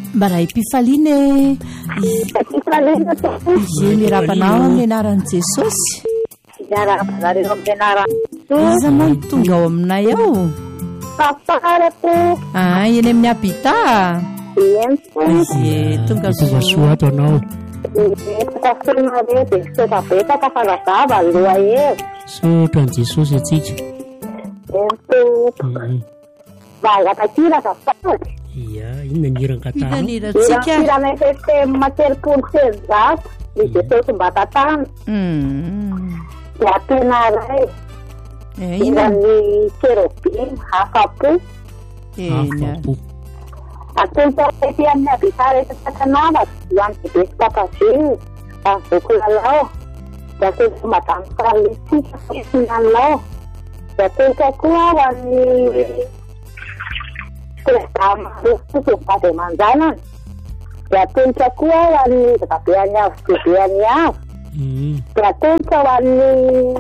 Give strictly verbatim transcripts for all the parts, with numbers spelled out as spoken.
mba raha impifaliana ize miarapanao amin'ny anaran'i Jesosy. Iza moa ny tonga ao aminay ao? Ah, eny amin'ny Abita. Izy tonga soa ato anao. Sotra ny Jesosy atsika. Ia, inona ny hiran-katana? Hirantsika telopolo sezata ny Jesosy mba tatana. Dia tena ray. Ina ny kerobim hafapo. Hafapo. Atento ety amin'ny Abita rehetra sakanava io amin'ny bebe papazio amin'ny bokolalao. Dia atento madame Sarlitsika fisinanao. Dia atento koa ho an'ny Tredama Rososo Vady Aman-janany. Dia atento koa ho an'ny dadabe any avy bebe any avy. Dia atento ho an'ny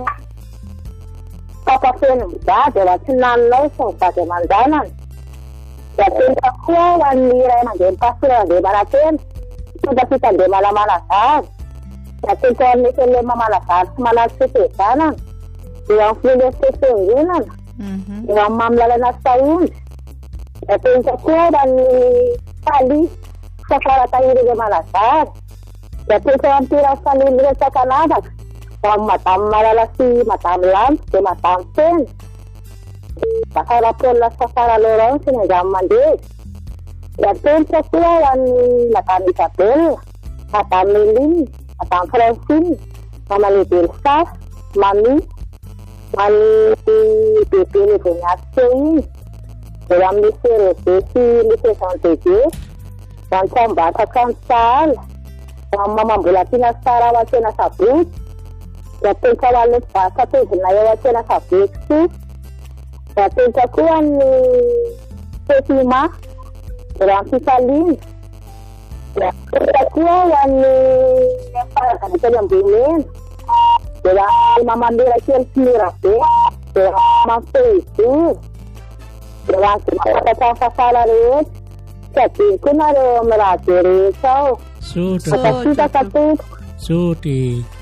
Papa Feno Midady eo antsinananao sy ny Vady Aman-janany. Dia atento koa ho an'ny iray mandeha pastora andeha manatena tonga fitandeha malamalazary. Dia atento ho an'ny Selema Malazary sy Malaky Fetezanana. Eo amin'ny Filosofiangenana. Eo amin'ny Mamlalana Saonjy. Dia atento koa ho an'ny Fali Safaratahirire Malazary. Dia atento ho an'ny Tirany Falilire Sakanavaka. Eo amin'ny Madame Malala sy Madame Lanto dia Madame Feno. Safara Paul Safara Laurence ny angamo mandeha. Dia atento koa ho an'ny Madame Isabelle, Madame Meline, Madame Francine, Mama Ledelsa, Mami, Mami bebe Levoniatsy iny. Eo amin'ny lycée Rosé sy lycée Jean Dédié. Eo amin'ny Tambatra Kansahala. Eo amin'ny Mamambolampiana Sara ao an-tsena Sabotsy. Dia atento ho an'ny Vasa Tezona eo an-tsena Sabotsy koa. Dia atento koa ny Pepima eo amin'ny Fifaliana. Dia atento koa ho an'ny Farazanately Amboimena. Dia amin'ny Mamamera Kely sy Mirabe. Dia amin'ny Mamfehizory. Dia amin'ny Matatatra Fafala rehetra. Tsy adino koa nareo amin'ny radio rehetra ao. Sotra. Atasitaka tompoko. Sotra.